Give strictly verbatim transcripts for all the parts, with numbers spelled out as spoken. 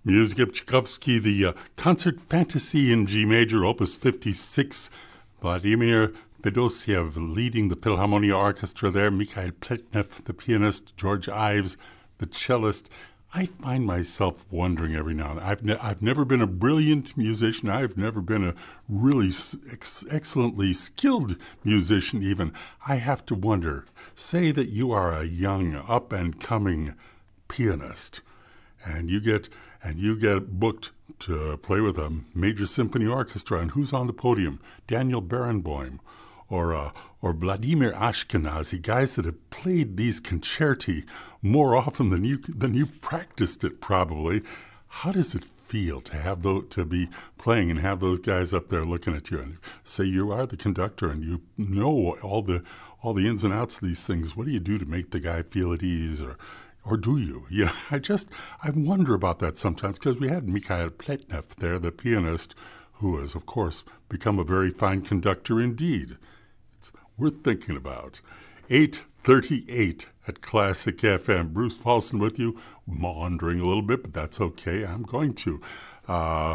Music of Tchaikovsky, the uh, Concert Fantasy in G Major, Opus fifty-six. Vladimir Fedosiev leading the Philharmonia Orchestra there. Mikhail Pletnev, the pianist. George Ives, the cellist. I find myself wondering every now and then. I've, ne- I've never been a brilliant musician. I've never been a really ex- excellently skilled musician even. I have to wonder, say that you are a young, up-and-coming pianist, and you get and you get booked to play with a major symphony orchestra, and who's on the podium? Daniel Barenboim or uh, or Vladimir Ashkenazy, guys that have played these concerti more often than you than you've practiced it probably. How does it feel to have those, to be playing and have those guys up there looking at you and say you are the conductor and you know all the all the ins and outs of these things? What do you do to make the guy feel at ease, or Or do you? Yeah, I just, I wonder about that sometimes, because we had Mikhail Pletnev there, the pianist, who has, of course, become a very fine conductor indeed. It's worth thinking about. eight thirty-eight at Classic F M. Bruce Paulson with you, maundering a little bit, but that's okay. I'm going to. Uh,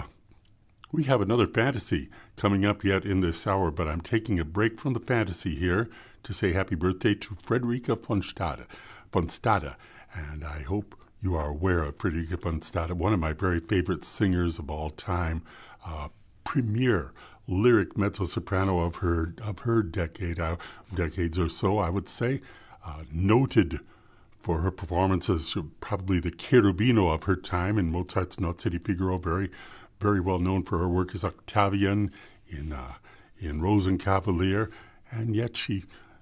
we have another fantasy coming up yet in this hour, but I'm taking a break from the fantasy here to say happy birthday to Frederica von Stade. Von Stade. And I hope you are aware of Frederica von Stade, one of my very favorite singers of all time, uh, premier lyric mezzo-soprano of her of her decade, uh, decades or so, I would say, uh, noted for her performances, probably the Cherubino of her time in Mozart's Nozze di Figaro, very, very well known for her work as Octavian in uh, in Rosenkavalier, and yet she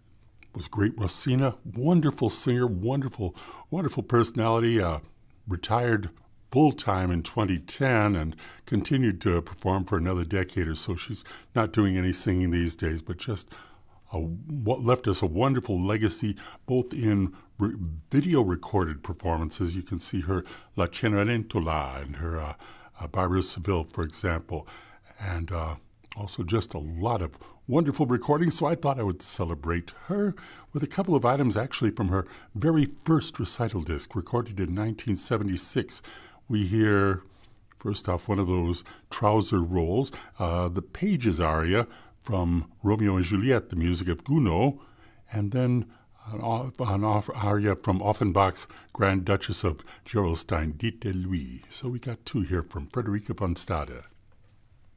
was great. Rossina, wonderful singer, wonderful, wonderful personality, uh, retired full-time in twenty ten and continued to perform for another decade or so. She's not doing any singing these days, but just a, what left us a wonderful legacy, both in re- video-recorded performances. You can see her La Cenerentola and her uh, uh, Barbara Seville, for example, and uh, also just a lot of wonderful recordings, so I thought I would celebrate her with a couple of items actually from her very first recital disc, recorded in nineteen seventy-six. We hear, first off, one of those trouser rolls, uh, the Pages aria from Romeo and Juliet, the music of Gounod, and then an, an aria from Offenbach's Grand Duchess of Gerolstein, Dites-lui. So we got two here from Frederica von Stade.